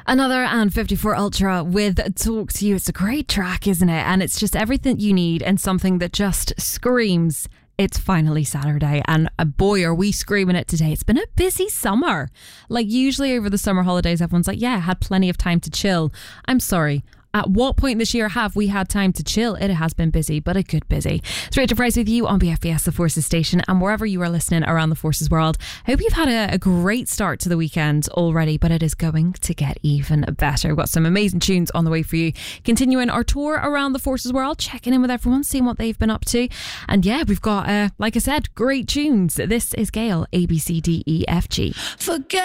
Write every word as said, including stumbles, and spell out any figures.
Another and fifty-four Ultra with Talk to You. It's a great track, isn't it? And it's just everything you need and something that just screams it's finally Saturday. And uh, boy, are we screaming it today. It's been a busy summer. Like usually over the summer holidays, everyone's like, yeah, I had plenty of time to chill. I'm sorry. At what point this year have we had time to chill? It has been busy, but a good busy. It's Rachel Price with you on B F B S, the Forces Station, and wherever you are listening around the Forces world. I hope you've had a, a great start to the weekend already, but it is going to get even better. We've got some amazing tunes on the way for you. Continuing our tour around the Forces world, checking in with everyone, seeing what they've been up to. And yeah, we've got, uh, like I said, great tunes. This is Gail, A B C D E F G. Forget